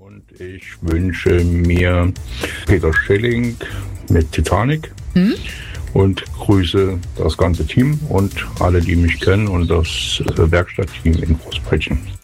Und ich wünsche mir Peter Schelling mit Titanic und grüße das ganze Team und alle, die mich kennen und das Werkstattteam in Großbrechen.